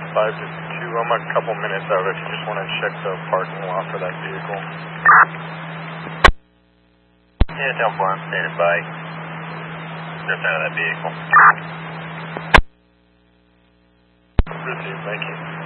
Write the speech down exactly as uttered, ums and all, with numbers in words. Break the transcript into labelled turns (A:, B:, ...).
A: five to two. I'm a couple minutes out if you just want to check the parking lot for that vehicle.
B: Yeah, ten four, I'm standing by. Just out of that vehicle.
A: Received, thank you.